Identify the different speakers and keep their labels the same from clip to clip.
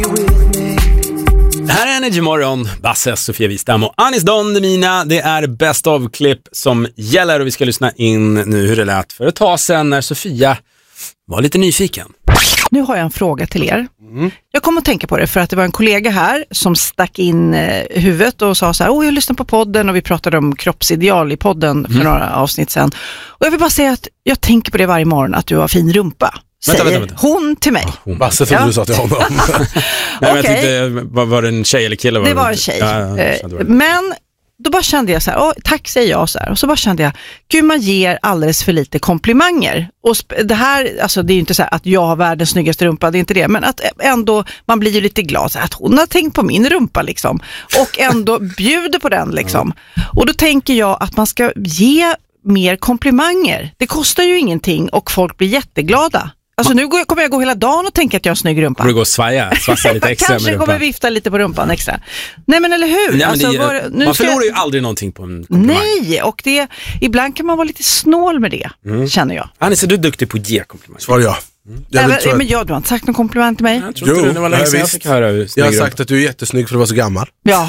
Speaker 1: Här är Energy Morgon, Basse, Sofia Wistam och Anis Don Demina. Det är best of-klipp som gäller och vi ska lyssna in nu hur det lät för ett tag sedan när Sofia var lite nyfiken.
Speaker 2: Nu har jag en fråga till er. Jag kommer att tänka på det för att det var en kollega här som stack in huvudet och sa så här: jag lyssnar på podden och vi pratade om kroppsideal i podden för några avsnitt sedan. Och jag vill bara säga att jag tänker på det varje morgon att du har fin rumpa. Säger hon till mig.
Speaker 3: Basse trodde du sa till honom.
Speaker 1: Nej, jag tänkte, var det en tjej eller kille?
Speaker 2: Det var en tjej. Men då bara kände jag så här, tack säger jag så här. Och så bara kände jag, gud man ger alldeles för lite komplimanger. Och det här, alltså det är ju inte så här att jag har världens snyggaste rumpa, det är inte det. Men att ändå, man blir ju lite glad så här, att hon har tänkt på min rumpa liksom. Och ändå bjuder på den liksom. Och då tänker jag att man ska ge mer komplimanger. Det kostar ju ingenting och folk blir jätteglada. Alltså nu kommer jag gå hela dagen och tänka att jag har en snygg rumpa.
Speaker 1: Kommer du gå och svassa lite extra
Speaker 2: kanske
Speaker 1: med rumpan?
Speaker 2: kommer vifta lite på rumpan extra. Nej men eller hur?
Speaker 1: Nej,
Speaker 2: alltså,
Speaker 1: man förlorar ju aldrig någonting på en komplimang.
Speaker 2: Nej, och ibland kan man vara lite snål med det, känner jag.
Speaker 1: Anis, är du duktig på att ge komplimanger?
Speaker 3: Svar ja.
Speaker 2: Du har inte sagt någon komplimang till mig.
Speaker 1: Jag tror inte det var länge sedan jag fick höra hur
Speaker 3: jag har sagt att du är jättesnygg för att vara så gammal.
Speaker 2: Ja.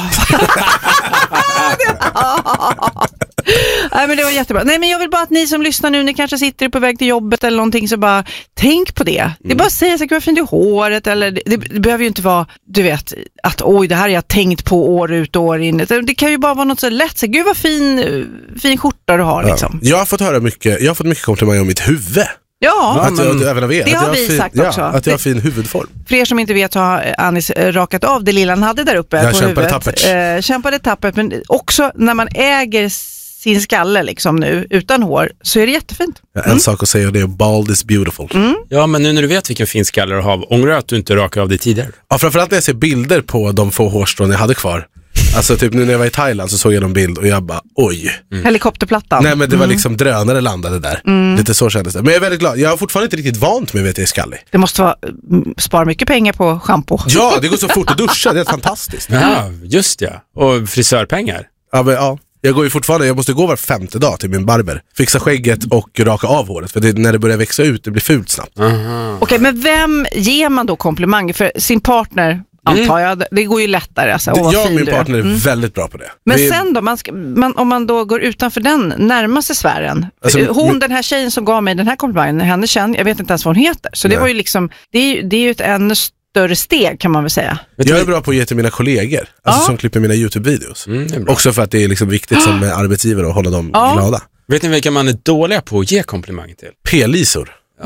Speaker 2: Nej men det var jättebra. Nej men jag vill bara att ni som lyssnar nu, ni kanske sitter på väg till jobbet eller någonting, så bara tänk på det. Det är bara att säga så, gud vad fint i håret, eller det behöver ju inte vara, du vet, att det här har jag tänkt på år ut och år in. Det kan ju bara vara något så lätt, så gud vad fin skjorta du har liksom.
Speaker 3: Jag har fått mycket komplimanger om mitt huvud.
Speaker 2: Ja,
Speaker 3: även av er.
Speaker 2: Det har vi sagt också.
Speaker 3: Att jag har fin huvudform.
Speaker 2: För er som inte vet så har Anis rakat av det lilla han hade där uppe på huvudet. Kämpade tappert. Men också när man äger sin skalle liksom nu utan hår, så är det jättefint.
Speaker 3: En sak att säga, det är bald is beautiful.
Speaker 1: Ja, men nu när du vet vilken fin skalle du har, ångrar att du inte rakade av det tidigare?
Speaker 3: Ja, framförallt när jag ser bilder på de få hårstrån jag hade kvar. Alltså typ nu när jag var i Thailand så såg jag en bild och jag bara, oj.
Speaker 2: Helikopterplattan.
Speaker 3: Nej men det var liksom drönare landade där. Lite så kändes det. Men jag är väldigt glad. Jag har fortfarande inte riktigt vant mig vid att jag är skallig.
Speaker 2: Det måste vara, spara mycket pengar på shampoo.
Speaker 3: Ja, det går så fort att duscha. Det är fantastiskt.
Speaker 1: Ja, just ja. Och frisörpengar.
Speaker 3: Ja, men ja. Jag måste gå var 5:e dag till min barber. Fixa skägget och raka av håret. För när det börjar växa ut, det blir fult snabbt.
Speaker 2: Okej, men vem ger man då komplimanger? För sin partner, antar jag. Det går ju lättare. Alltså,
Speaker 3: jag och min partner är väldigt bra på det.
Speaker 2: Men sen då, om man då går utanför den närmaste sfären. Alltså, den här tjejen som gav mig den här komplimangen, henne känner, jag vet inte ens vad hon heter. Så det var ju liksom, det är ju ett ännu större steg kan man väl säga.
Speaker 3: Jag är bra på att ge till mina kollegor, alltså som klipper mina YouTube-videos. Också för att det är liksom viktigt som arbetsgivare att hålla dem glada.
Speaker 1: Vet ni vilka man är dåliga på att ge komplimanger till?
Speaker 3: P-lisor.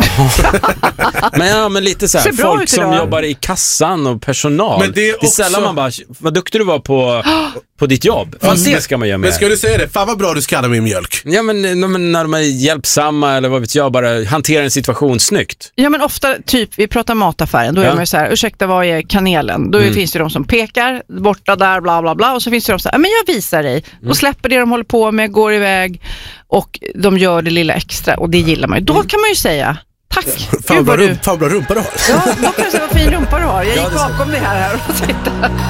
Speaker 1: men lite så här, folk som jobbar i kassan och personal. Men det är sällan man bara, vad duktig du var på ditt jobb. Det ska man göra med.
Speaker 3: Men ska du säga det? Fan vad bra du skallar min mjölk.
Speaker 1: Ja, men när de är hjälpsamma eller vad vet jag, bara hanterar en situation snyggt.
Speaker 2: Ja, men ofta typ, vi pratar mataffären, då är man ju så här, ursäkta, vad är kanelen? Då finns det de som pekar, borta där, bla bla bla, och så finns det de så här, men jag visar dig. Och släpper det de håller på med, går iväg och de gör det lilla extra, och det gillar man ju. Då kan man ju säga tack.
Speaker 3: Fan vad bra rumpa du har.
Speaker 2: Ja, då kan jag säga vad fin rumpa du har. Jag gick bakom det här och tittade.